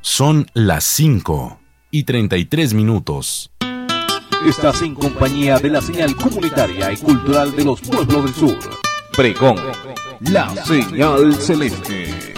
Son las 5:33. Estás en compañía de la señal comunitaria y cultural de los pueblos del sur. Pregón, la señal celeste.